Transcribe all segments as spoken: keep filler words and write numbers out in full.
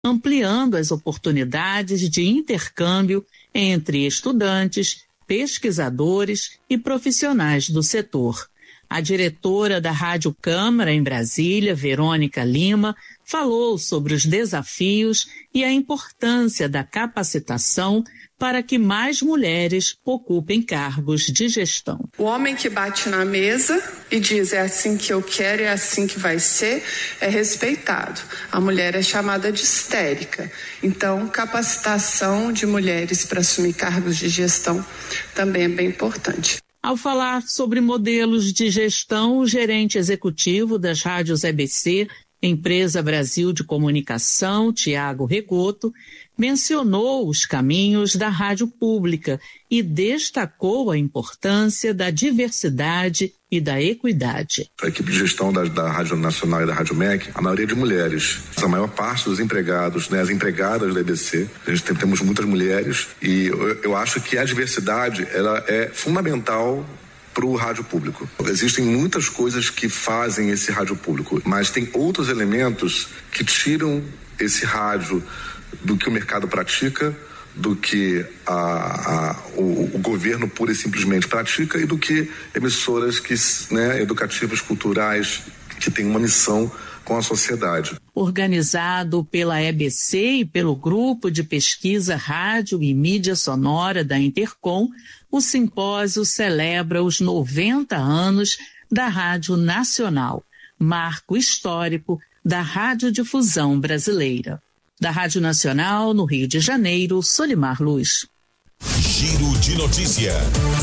ampliando as oportunidades de intercâmbio entre estudantes, pesquisadores e profissionais do setor. A diretora da Rádio Câmara em Brasília, Verônica Lima, falou sobre os desafios e a importância da capacitação para que mais mulheres ocupem cargos de gestão. O homem que bate na mesa e diz é assim que eu quero, é assim que vai ser, é respeitado. A mulher é chamada de histérica. Então, capacitação de mulheres para assumir cargos de gestão também é bem importante. Ao falar sobre modelos de gestão, o gerente executivo das rádios E B C, Empresa Brasil de Comunicação, Tiago Regoto, mencionou os caminhos da rádio pública e destacou a importância da diversidade e da equidade. A equipe de gestão da, da Rádio Nacional e da Rádio M E C, a maioria de mulheres. A maior parte dos empregados, né, as empregadas da E B C, a gente tem, temos muitas mulheres e eu, eu acho que a diversidade ela é fundamental para o rádio público. Existem muitas coisas que fazem esse rádio público, mas tem outros elementos que tiram esse rádio do que o mercado pratica, do que a, a, o, o governo pura e simplesmente pratica e do que emissoras que, né, educativas, culturais, que têm uma missão com a sociedade. Organizado pela E B C e pelo Grupo de Pesquisa Rádio e Mídia Sonora da Intercom, o simpósio celebra os noventa anos da Rádio Nacional, marco histórico da radiodifusão brasileira. Da Rádio Nacional, no Rio de Janeiro, Solimar Luz. Giro de notícia.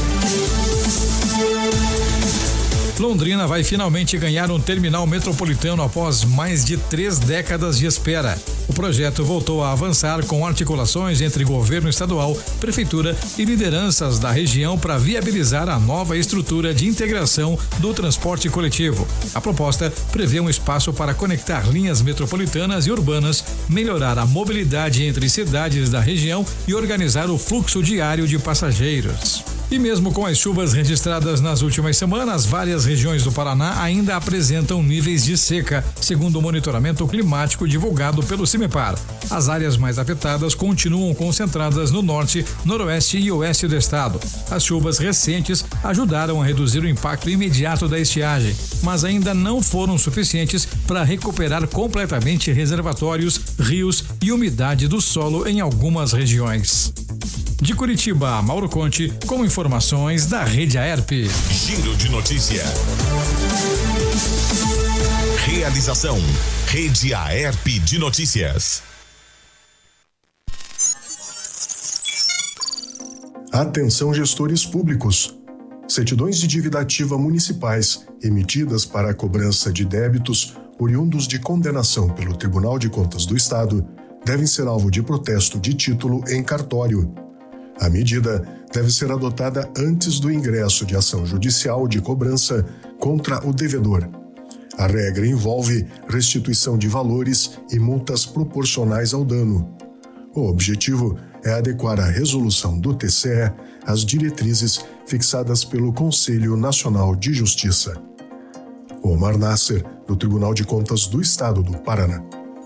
Londrina vai finalmente ganhar um terminal metropolitano após mais de três décadas de espera. O projeto voltou a avançar com articulações entre governo estadual, prefeitura e lideranças da região para viabilizar a nova estrutura de integração do transporte coletivo. A proposta prevê um espaço para conectar linhas metropolitanas e urbanas, melhorar a mobilidade entre cidades da região e organizar o fluxo diário de passageiros. E mesmo com as chuvas registradas nas últimas semanas, várias regiões do Paraná ainda apresentam níveis de seca, segundo o monitoramento climático divulgado pelo CIMEPAR. As áreas mais afetadas continuam concentradas no norte, noroeste e oeste do estado. As chuvas recentes ajudaram a reduzir o impacto imediato da estiagem, mas ainda não foram suficientes para recuperar completamente reservatórios, rios e umidade do solo em algumas regiões. De Curitiba, Mauro Conte, com informações da Rede Aerp. Giro de notícia. Realização, Rede Aerp de Notícias. Atenção, gestores públicos. Certidões de dívida ativa municipais emitidas para a cobrança de débitos oriundos de condenação pelo Tribunal de Contas do Estado devem ser alvo de protesto de título em cartório. A medida deve ser adotada antes do ingresso de ação judicial de cobrança contra o devedor. A regra envolve restituição de valores e multas proporcionais ao dano. O objetivo é adequar a resolução do T C E às diretrizes fixadas pelo Conselho Nacional de Justiça. Omar Nasser, do Tribunal de Contas do Estado do Paraná.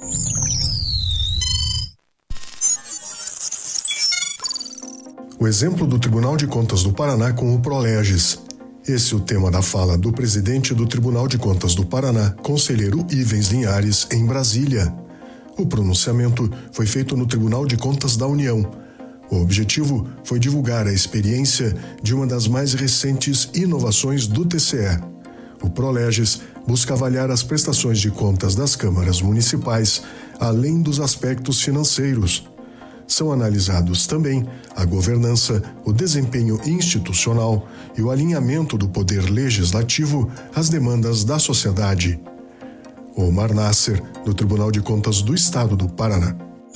O exemplo do Tribunal de Contas do Paraná com o Proleges. Esse é o tema da fala do presidente do Tribunal de Contas do Paraná, conselheiro Ivens Linhares, em Brasília. O pronunciamento foi feito no Tribunal de Contas da União. O objetivo foi divulgar a experiência de uma das mais recentes inovações do T C E. O Proleges busca avaliar as prestações de contas das câmaras municipais, além dos aspectos financeiros. São analisados também a governança, o desempenho institucional e o alinhamento do poder legislativo às demandas da sociedade. Omar Nasser, do Tribunal de Contas do Estado do Paraná.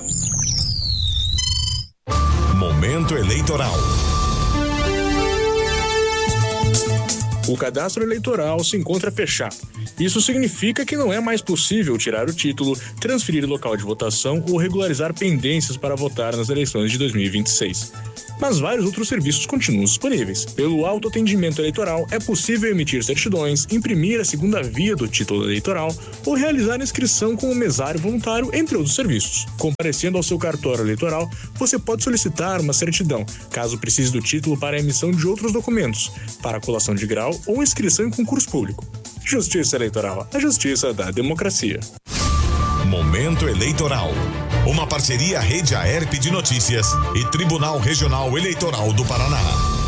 Momento eleitoral. O cadastro eleitoral se encontra fechado Isso significa que não é mais possível tirar o título, transferir o local de votação ou regularizar pendências para votar nas eleições de dois mil e vinte e seis. Mas vários outros serviços continuam disponíveis. Pelo autoatendimento eleitoral, é possível emitir certidões, imprimir a segunda via do título eleitoral ou realizar inscrição com o mesário voluntário, entre outros serviços. Comparecendo ao seu cartório eleitoral, você pode solicitar uma certidão, caso precise do título para a emissão de outros documentos, para a colação de grau ou inscrição em concurso público. Justiça Eleitoral, a justiça da democracia. Momento Eleitoral. Uma parceria Rede Aerp de Notícias e Tribunal Regional Eleitoral do Paraná.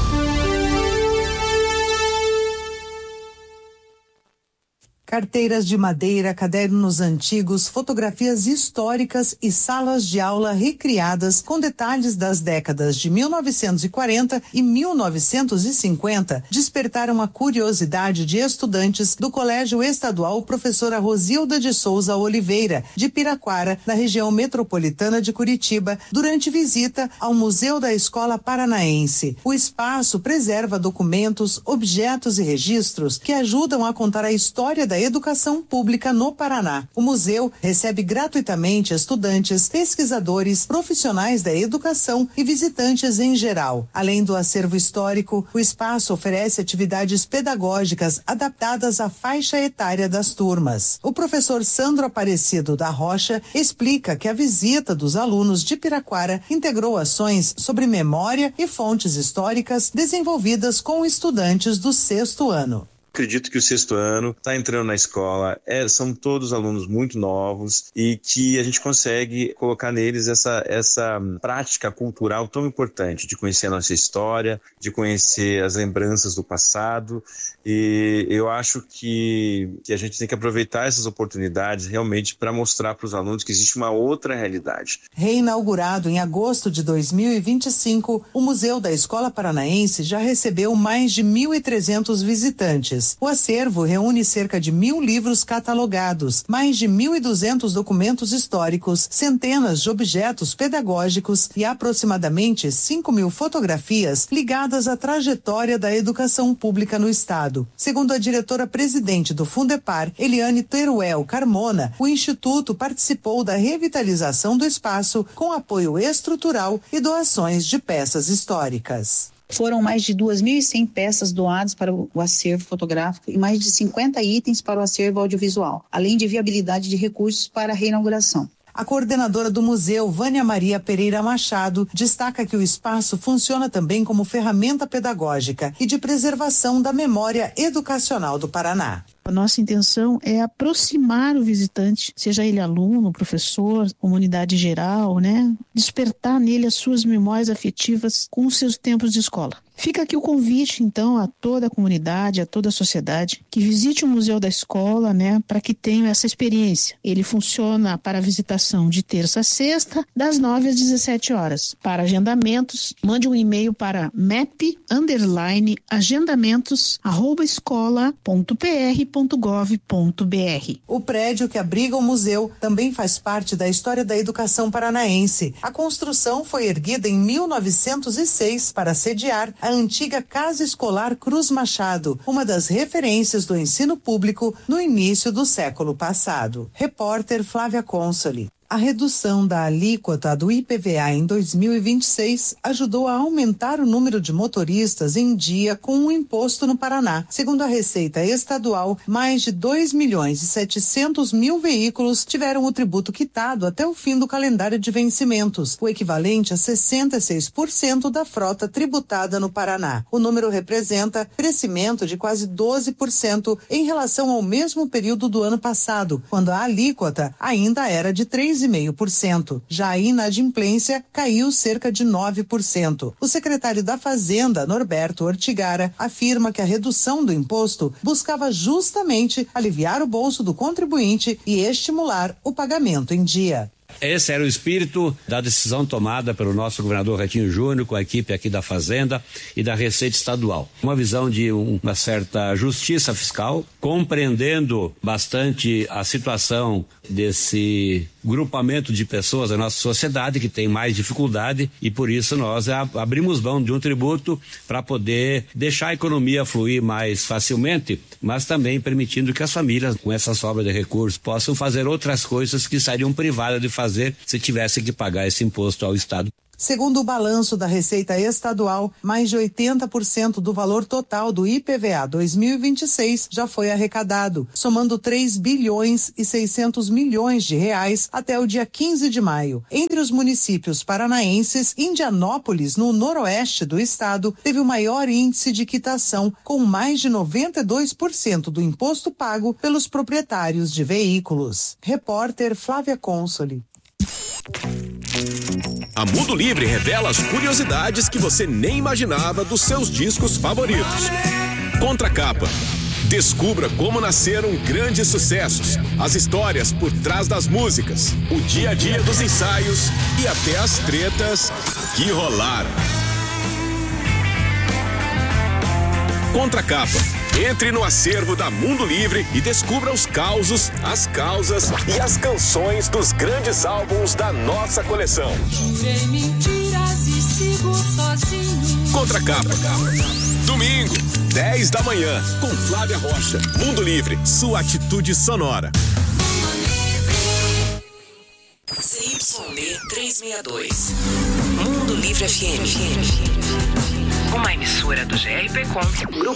Carteiras de madeira, cadernos antigos, fotografias históricas e salas de aula recriadas com detalhes das décadas de mil novecentos e quarenta e mil novecentos e cinquenta despertaram a curiosidade de estudantes do Colégio Estadual Professora Rosilda de Souza Oliveira, de Piraquara, na região metropolitana de Curitiba, durante visita ao Museu da Escola Paranaense. O espaço preserva documentos, objetos e registros que ajudam a contar a história da educação pública no Paraná. O museu recebe gratuitamente estudantes, pesquisadores, profissionais da educação e visitantes em geral. Além do acervo histórico, o espaço oferece atividades pedagógicas adaptadas à faixa etária das turmas. O professor Sandro Aparecido da Rocha explica que a visita dos alunos de Piraquara integrou ações sobre memória e fontes históricas desenvolvidas com estudantes do sexto ano. Acredito que o sexto ano está entrando na escola, é, são todos alunos muito novos e que a gente consegue colocar neles essa, essa prática cultural tão importante de conhecer a nossa história, de conhecer as lembranças do passado, e eu acho que, que a gente tem que aproveitar essas oportunidades realmente para mostrar para os alunos que existe uma outra realidade. Reinaugurado em agosto de dois mil e vinte e cinco, o Museu da Escola Paranaense já recebeu mais de mil e trezentos visitantes. O acervo reúne cerca de mil livros catalogados, mais de mil e duzentos documentos históricos, centenas de objetos pedagógicos e aproximadamente cinco mil fotografias ligadas à trajetória da educação pública no estado. Segundo a diretora-presidente do Fundepar, Eliane Teruel Carmona, o Instituto participou da revitalização do espaço com apoio estrutural e doações de peças históricas. Foram mais de duas mil e cem peças doadas para o acervo fotográfico e mais de cinquenta itens para o acervo audiovisual, além de viabilidade de recursos para a reinauguração. A coordenadora do museu, Vânia Maria Pereira Machado, destaca que o espaço funciona também como ferramenta pedagógica e de preservação da memória educacional do Paraná. A nossa intenção é aproximar o visitante, seja ele aluno, professor, comunidade geral, né? Despertar nele as suas memórias afetivas com os seus tempos de escola. Fica aqui o convite, então, a toda a comunidade, a toda a sociedade, que visite o Museu da Escola, né, para que tenham essa experiência. Ele funciona para visitação de terça a sexta, das nove às dezessete horas. Para agendamentos, mande um e-mail para map underline agendamentos arroba escola ponto p r ponto gov ponto b r. O prédio que abriga o museu também faz parte da história da educação paranaense. A construção foi erguida em mil novecentos e seis para sediar a antiga Casa Escolar Cruz Machado, uma das referências do ensino público no início do século passado. Repórter Flávia Consoli. A redução da alíquota do I P V A em dois mil e vinte e seis ajudou a aumentar o número de motoristas em dia com o imposto no Paraná. Segundo a Receita Estadual, mais de dois milhões e setecentos mil veículos tiveram o tributo quitado até o fim do calendário de vencimentos, o equivalente a sessenta e seis por cento da frota tributada no Paraná. O número representa crescimento de quase doze por cento em relação ao mesmo período do ano passado, quando a alíquota ainda era de três vírgula cinco por cento. Já a inadimplência caiu cerca de nove por cento. O secretário da Fazenda, Norberto Ortigara, afirma que a redução do imposto buscava justamente aliviar o bolso do contribuinte e estimular o pagamento em dia. Esse era o espírito da decisão tomada pelo nosso governador Ratinho Júnior com a equipe aqui da Fazenda e da Receita Estadual. Uma visão de uma certa justiça fiscal, compreendendo bastante a situação desse grupamento de pessoas da nossa sociedade que tem mais dificuldade e por isso nós abrimos mão de um tributo para poder deixar a economia fluir mais facilmente, mas também permitindo que as famílias com essa sobra de recursos possam fazer outras coisas que estariam privadas de fazer se tivessem que pagar esse imposto ao Estado. Segundo o balanço da Receita Estadual, mais de oitenta por cento do valor total do I P V A dois mil e vinte e seis já foi arrecadado, somando três bilhões e seiscentos milhões de reais até o dia quinze de maio. Entre os municípios paranaenses, Indianópolis, no noroeste do estado, teve o maior índice de quitação, com mais de noventa e dois por cento do imposto pago pelos proprietários de veículos. Repórter Flávia Consoli. A Mundo Livre revela as curiosidades que você nem imaginava dos seus discos favoritos. Contracapa. Descubra como nasceram grandes sucessos, as histórias por trás das músicas, o dia a dia dos ensaios e até as tretas que rolaram. Contracapa. Entre no acervo da Mundo Livre e descubra os causos, as causas e as canções dos grandes álbuns da nossa coleção. Jurei mentiras e sigo sozinho. Contracapa. Domingo, dez da manhã, com Flávia Rocha. Mundo Livre, sua atitude sonora. C Y D trezentos e sessenta e dois. Mundo Livre F M. Uma emissora do G R P Com, Grupo